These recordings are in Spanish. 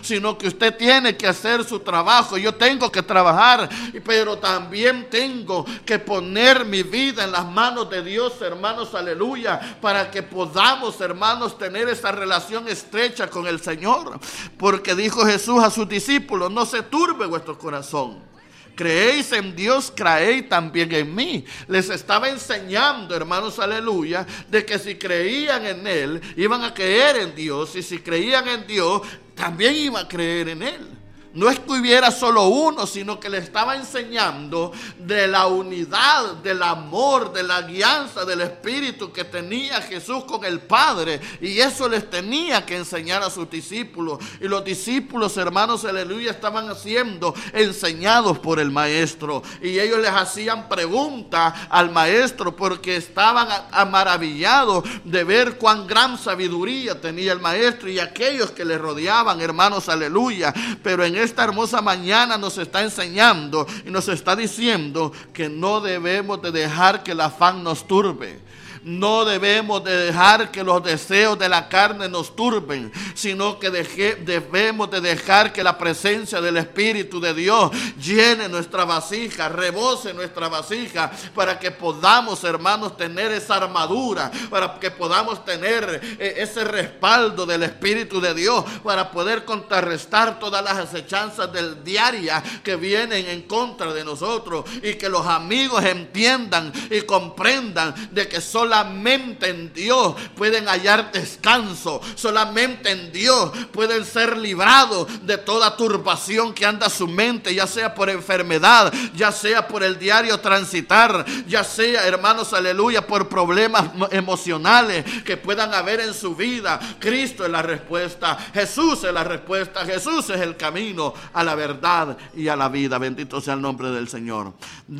sino que usted tiene que hacer su trabajo. Yo tengo que trabajar, pero también tengo que poner mi vida en las manos de Dios, hermanos, aleluya, para que podamos, hermanos, tener esa relación estrecha con el Señor. Porque dijo Jesús a sus discípulos: no se turbe vuestro corazón. Creéis en Dios, creéis también en mí. Les estaba enseñando, hermanos, aleluya, de que si creían en Él, iban a creer en Dios. Y si creían en Dios, también iban a creer en Él. No es que hubiera solo uno, sino que le estaba enseñando de la unidad, del amor, de la guianza del Espíritu que tenía Jesús con el Padre. Y eso les tenía que enseñar a sus discípulos. Y los discípulos, hermanos, aleluya, estaban siendo enseñados por el Maestro. Y ellos les hacían preguntas al Maestro porque estaban maravillados de ver cuán gran sabiduría tenía el Maestro y aquellos que le rodeaban, hermanos, aleluya. Pero en esta hermosa mañana nos está enseñando y nos está diciendo que no debemos de dejar que el afán nos turbe. No debemos de dejar que los deseos de la carne nos turben, sino que debemos de dejar que la presencia del Espíritu de Dios llene nuestra vasija, rebose nuestra vasija, para que podamos, hermanos, tener esa armadura, para que podamos tener ese respaldo del Espíritu de Dios, para poder contrarrestar todas las acechanzas del diaria que vienen en contra de nosotros, y que los amigos entiendan y comprendan de que solamente en Dios pueden hallar descanso. Solamente en Dios pueden ser librados de toda turbación que anda su mente, ya sea por enfermedad, ya sea por el diario transitar, ya sea, hermanos, aleluya, por problemas emocionales que puedan haber en su vida. Cristo es la respuesta, Jesús es la respuesta, Jesús es el camino a la verdad y a la vida. Bendito sea el nombre del Señor.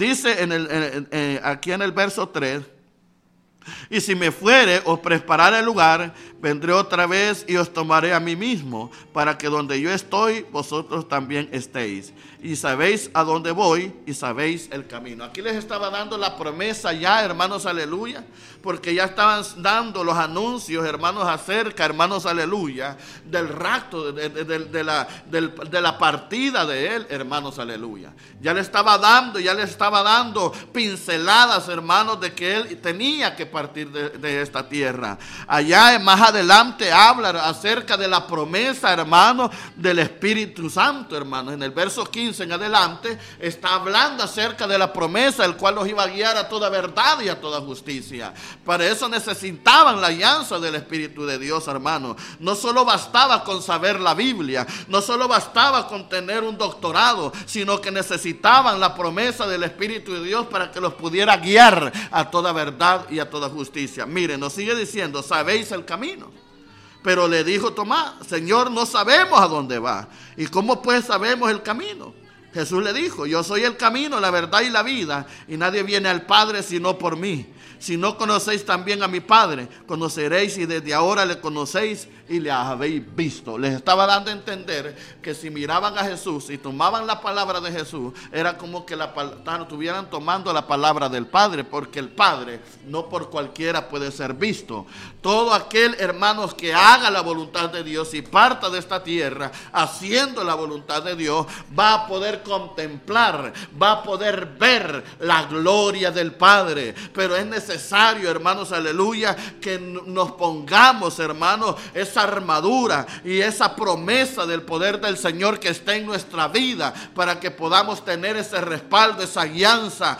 Dice aquí en el verso 3: y si me fuere, os prepararé el lugar, vendré otra vez y os tomaré a mí mismo, para que donde yo estoy, vosotros también estéis. Y sabéis a dónde voy y sabéis el camino. Aquí les estaba dando la promesa ya, hermanos, aleluya, porque ya estaban dando los anuncios, hermanos, acerca, hermanos, aleluya, del rapto, de la partida de él, hermanos, aleluya. Ya les estaba dando pinceladas, hermanos, de que él tenía que partir de esta tierra. Allá más adelante habla acerca de la promesa, hermanos, del Espíritu Santo, hermanos. En el verso 15 en adelante está hablando acerca de la promesa, el cual los iba a guiar a toda verdad y a toda justicia. Para eso necesitaban la alianza del Espíritu de Dios, hermanos. No solo bastaba con saber la Biblia, no solo bastaba con tener un doctorado, sino que necesitaban la promesa del Espíritu de Dios para que los pudiera guiar a toda verdad y a toda justicia. Miren, nos sigue diciendo: sabéis el camino. Pero le dijo Tomás: Señor, no sabemos a dónde va. ¿Y cómo pues sabemos el camino? Jesús le dijo: yo soy el camino, la verdad y la vida, y nadie viene al Padre sino por mí. Si no conocéis también a mi Padre, conoceréis, y desde ahora le conocéis y le habéis visto. Les estaba dando a entender que si miraban a Jesús y tomaban la palabra de Jesús, era como que estuvieran tomando la palabra del Padre, porque el Padre no por cualquiera puede ser visto. Todo aquel, hermanos, que haga la voluntad de Dios y parta de esta tierra haciendo la voluntad de Dios, va a poder contemplar, va a poder ver la gloria del Padre. Pero es necesario, hermanos, aleluya, que nos pongamos, hermanos, esa armadura y esa promesa del poder del Señor que está en nuestra vida, para que podamos tener ese respaldo, esa guianza,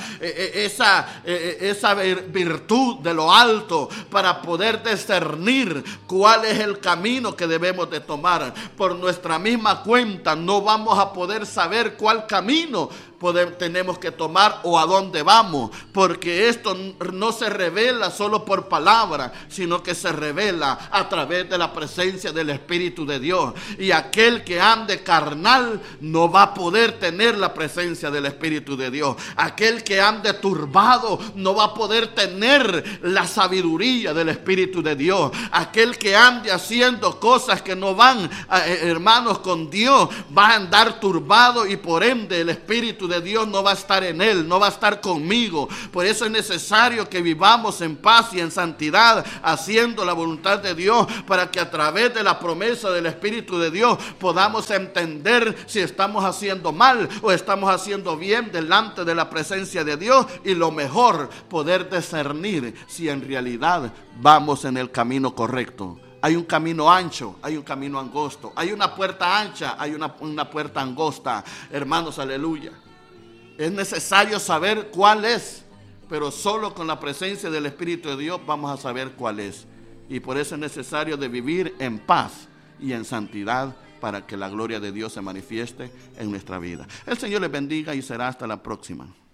esa virtud de lo alto, para poder discernir cuál es el camino que debemos de tomar. Por nuestra misma cuenta no vamos a poder saber cuál camino tenemos que tomar o a dónde vamos, porque esto no se revela solo por palabra, sino que se revela a través de la presencia del Espíritu de Dios. Y aquel que ande carnal no va a poder tener la presencia del Espíritu de Dios. Aquel que ande turbado no va a poder tener la sabiduría del Espíritu de Dios. Aquel que ande haciendo cosas que no van, hermanos, con Dios, va a andar turbado, y por ende el Espíritu Espíritu de Dios no va a estar en él, no va a estar conmigo. Por eso es necesario que vivamos en paz y en santidad, haciendo la voluntad de Dios, para que a través de la promesa del Espíritu de Dios podamos entender si estamos haciendo mal o estamos haciendo bien delante de la presencia de Dios, y lo mejor, poder discernir si en realidad vamos en el camino correcto. Hay un camino ancho, hay un camino angosto, hay una puerta ancha, hay una puerta angosta. Hermanos, aleluya. Es necesario saber cuál es, pero solo con la presencia del Espíritu de Dios vamos a saber cuál es. Y por eso es necesario de vivir en paz y en santidad, para que la gloria de Dios se manifieste en nuestra vida. El Señor les bendiga y será hasta la próxima.